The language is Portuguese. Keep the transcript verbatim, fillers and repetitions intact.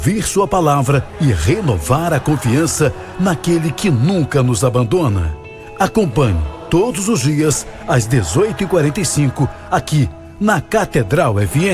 Ouvir sua palavra e renovar a confiança naquele que nunca nos abandona. Acompanhe todos os dias às dezoito e quarenta e cinco aqui na Catedral F M.